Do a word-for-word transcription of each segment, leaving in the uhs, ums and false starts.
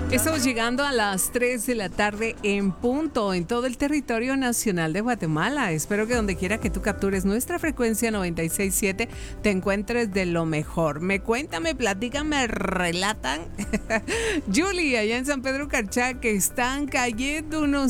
Estamos llegando a las tres de la tarde en punto en todo el territorio nacional de Guatemala. Espero que donde quiera que tú captures nuestra frecuencia noventa y seis punto siete te encuentres de lo mejor. Me cuentan, me platican, me relatan. Julie, allá en San Pedro Carchá, que están cayendo unos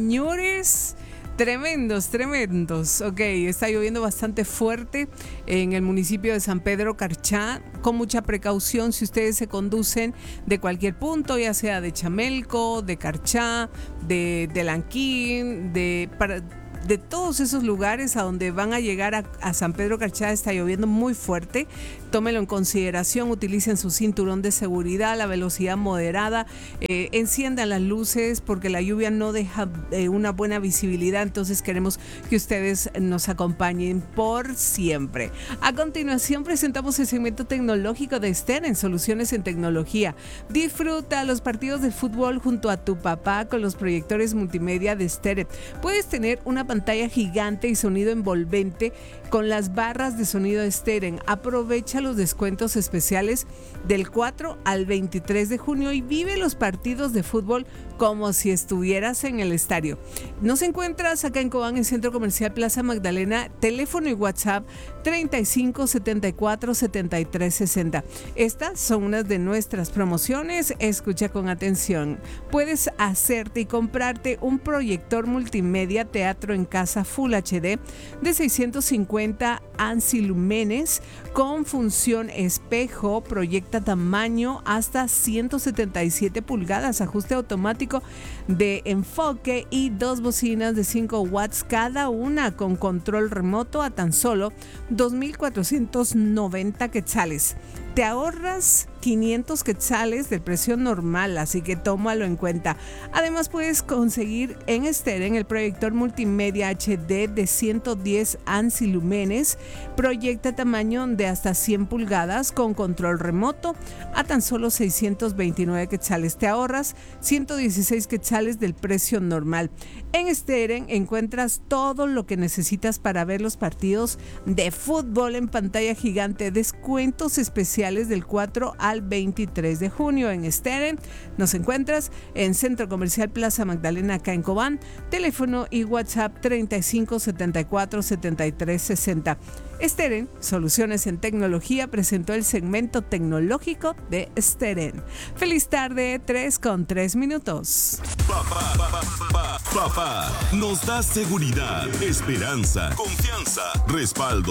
señores tremendos, tremendos. Ok, está lloviendo bastante fuerte en el municipio de San Pedro Carchá. Con mucha precaución si ustedes se conducen de cualquier punto, ya sea de Chamelco, de Carchá, de, de Lanquín, de... Para, de todos esos lugares a donde van a llegar a, a San Pedro Carchá. Está lloviendo muy fuerte. Tómenlo en consideración, utilicen su cinturón de seguridad, la velocidad moderada, eh, enciendan las luces porque la lluvia no deja eh, una buena visibilidad, entonces queremos que ustedes nos acompañen por siempre. A continuación presentamos el segmento tecnológico de Steren, Soluciones en Tecnología. Disfruta los partidos de fútbol junto a tu papá con los proyectores multimedia de Steren. Puedes tener una pantalla gigante y sonido envolvente con las barras de sonido Steren. Aprovecha los descuentos especiales del cuatro al veintitrés de junio y vive los partidos de fútbol como si estuvieras en el estadio. Nos encuentras acá en Cobán, en Centro Comercial Plaza Magdalena, teléfono y WhatsApp treinta y cinco setenta y cuatro setenta y tres sesenta. Estas son unas de nuestras promociones. Escucha con atención. Puedes hacerte y comprarte un proyector multimedia teatro en casa Full H D de seiscientos cincuenta ANSI lúmenes con función espejo, proyecta tamaño hasta ciento setenta y siete pulgadas, ajuste automático de enfoque y dos bocinas de cinco watts cada una con control remoto a tan solo dos mil cuatrocientos noventa quetzales. Te ahorras quinientos quetzales del precio normal, así que tómalo en cuenta. Además puedes conseguir en Steren el proyector multimedia H D de ciento diez ANSI lúmenes, proyecta tamaño de hasta cien pulgadas con control remoto a tan solo seiscientos veintinueve quetzales. Te ahorras ciento dieciséis quetzales del precio normal. En Steren encuentras todo lo que necesitas para ver los partidos de fútbol en pantalla gigante, descuentos especiales del cuatro al veintitrés de junio. En Steren nos encuentras en Centro Comercial Plaza Magdalena, acá en Cobán, teléfono y WhatsApp treinta y cinco setenta y cuatro setenta y tres sesenta. Steren, Soluciones en Tecnología, presentó el segmento tecnológico de Steren. Feliz tarde, tres con tres minutos. Papá, papá, papá, papá, nos da seguridad, esperanza, confianza, respaldo.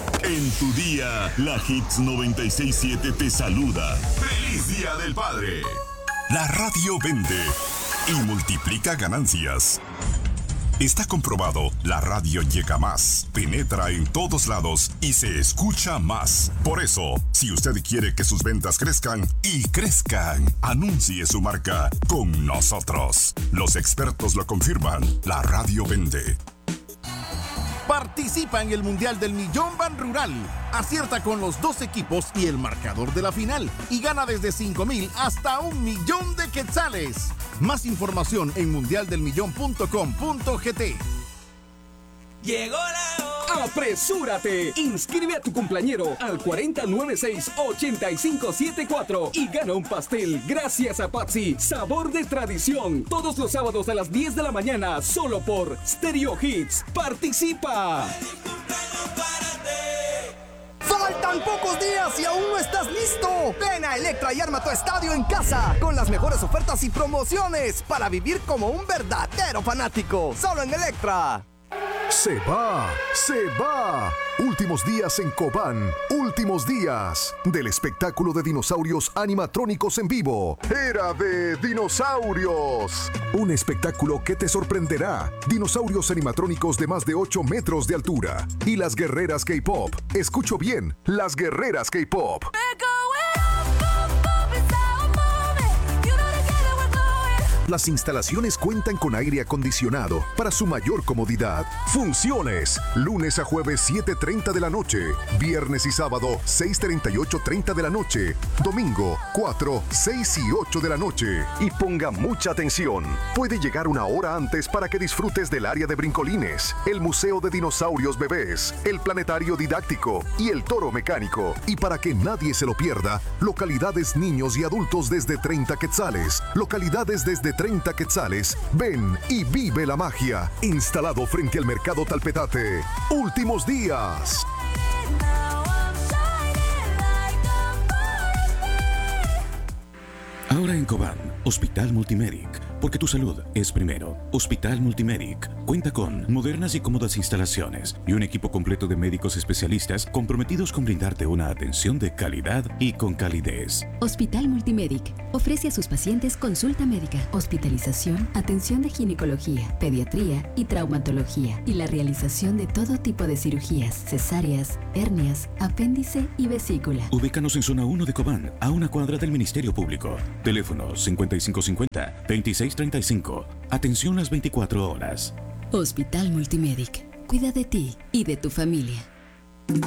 En tu día, la Hits noventa y seis punto siete te saluda. ¡Feliz Día del Padre! La radio vende y multiplica ganancias. Está comprobado, la radio llega más, penetra en todos lados y se escucha más. Por eso, si usted quiere que sus ventas crezcan y crezcan, anuncie su marca con nosotros. Los expertos lo confirman, la radio vende. Participa en el Mundial del Millón Ban Rural. Acierta con los dos equipos y el marcador de la final. Y gana desde cinco mil hasta un millón de quetzales. Más información en mundial del millón punto com punto gt. Llegó la hora. ¡Apresúrate! Inscribe a tu cumpleañero al cuatro cero nueve seis, ocho cinco siete cuatro y gana un pastel gracias a Patsy, sabor de tradición. Todos los sábados a las diez de la mañana, solo por Stereo Hits. ¡Participa! Faltan pocos días y aún no estás listo. Ven a Electra y arma tu estadio en casa con las mejores ofertas y promociones para vivir como un verdadero fanático. Solo en Electra. Se va, se va. Últimos días en Cobán, últimos días del espectáculo de dinosaurios animatrónicos en vivo. Era de dinosaurios. Un espectáculo que te sorprenderá. Dinosaurios animatrónicos de más de ocho metros de altura. Y las guerreras K-pop. Escucho bien, las guerreras K-pop. Las instalaciones cuentan con aire acondicionado para su mayor comodidad. Funciones: lunes a jueves siete y treinta de la noche, viernes y sábado seis y treinta y ocho y treinta de la noche, domingo cuatro, seis y ocho de la noche. Y ponga mucha atención, puede llegar una hora antes para que disfrutes del área de brincolines, el Museo de Dinosaurios Bebés, el Planetario Didáctico y el Toro Mecánico. Y para que nadie se lo pierda, localidades niños y adultos desde treinta quetzales, localidades desde treinta quetzales. Ven y vive la magia. Instalado frente al Mercado Talpetate. Últimos días. Ahora en Cobán, Hospital Multimedic, porque tu salud es primero. Hospital Multimedic cuenta con modernas y cómodas instalaciones y un equipo completo de médicos especialistas comprometidos con brindarte una atención de calidad y con calidez. Hospital Multimedic ofrece a sus pacientes consulta médica, hospitalización, atención de ginecología, pediatría y traumatología y la realización de todo tipo de cirugías, cesáreas, hernias, apéndice y vesícula. Ubícanos en zona uno de Cobán, a una cuadra del Ministerio Público. Teléfono cincuenta y cinco cincuenta, veintiséis treinta y cinco. Atención las veinticuatro horas. Hospital Multimedic. Cuida de ti y de tu familia.